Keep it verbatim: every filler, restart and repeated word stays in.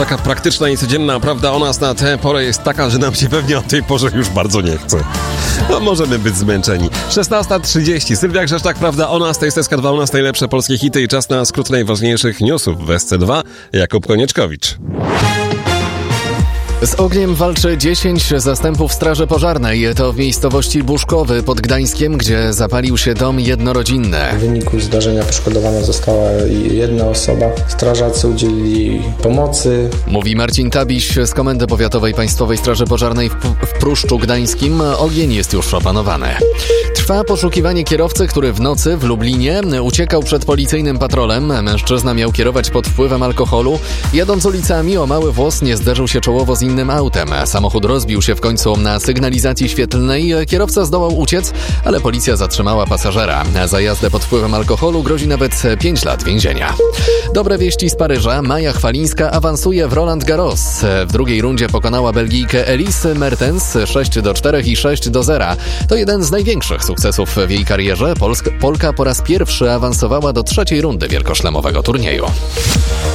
Taka praktyczna i codzienna prawda o nas na tę porę jest taka, że nam się pewnie o tej porze już bardzo nie chce. No, możemy być zmęczeni. szesnasta trzydzieści. Sylwia Grzeszczak, prawda o nas, to jest S K dwa u nas, najlepsze polskie hity i czas na skrót najważniejszych newsów w S C dwa. Jakub Konieczkowicz. Z ogniem walczy dziesięć zastępów Straży Pożarnej. To w miejscowości Buszkowy pod Gdańskiem, gdzie zapalił się dom jednorodzinny. W wyniku zdarzenia poszkodowana została jedna osoba. Strażacy udzielili pomocy. Mówi Marcin Tabiś z Komendy Powiatowej Państwowej Straży Pożarnej w, w Pruszczu Gdańskim. Ogień jest już opanowany. Trwa poszukiwanie kierowcy, który w nocy w Lublinie uciekał przed policyjnym patrolem. Mężczyzna miał kierować pod wpływem alkoholu. Jadąc ulicami o mały włos nie zderzył się czołowo z innym autem. Samochód rozbił się w końcu na sygnalizacji świetlnej. Kierowca zdołał uciec, ale policja zatrzymała pasażera. Za jazdę pod wpływem alkoholu grozi nawet pięć lat więzienia. Dobre wieści z Paryża. Maja Chwalińska awansuje w Roland Garros. W drugiej rundzie pokonała Belgijkę Elise Mertens sześć do czterech i sześć do zera. To jeden z największych sukcesów w jej karierze. Polska, Polka po raz pierwszy awansowała do trzeciej rundy wielkoszlemowego turnieju.